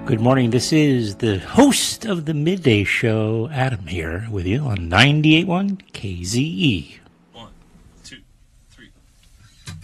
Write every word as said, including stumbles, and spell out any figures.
Good morning. This is the host of the Midday Show, Adam, here with you on ninety-eight point one K Z E.